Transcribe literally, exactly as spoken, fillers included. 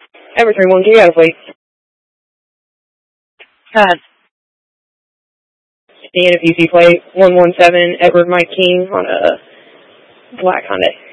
Edward three one, get out of plate. Pass. The N F U C plate, one one seven, Edward Mike King on a black Hyundai.